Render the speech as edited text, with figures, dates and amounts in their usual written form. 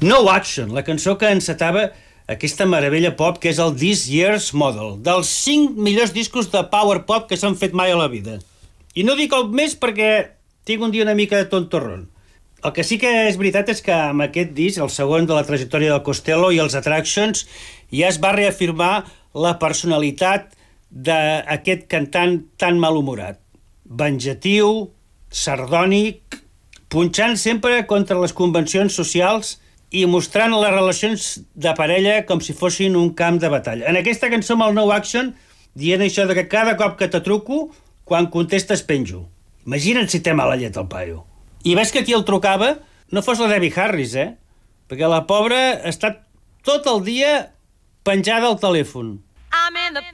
No Action, la cançó que encetava aquesta meravella pop que és el This Year's Model, dels 5 millors discos de power pop que s'han fet mai a la vida. I no dic el més perquè tinc un dia una mica de tontorrón. El que sí que és veritat és que amb aquest disc, el segon de la trajectòria del Costello i els Attractions, ja es va reafirmar la personalitat d'aquest cantant tan malhumorat. Venjatiu, sardònic, punxant sempre contra les convencions socials i mostrant les relacions de parella com si fossin un camp de batalla. En aquesta cançó amb el No Action, dient això de que cada cop que te truco, quan contestes penjo. Imagina't si té mala llet el paio. I ves que qui el trucava no fos la Debbie Harris, perquè la pobra ha estat tot el dia penjada al telèfon. I'm in the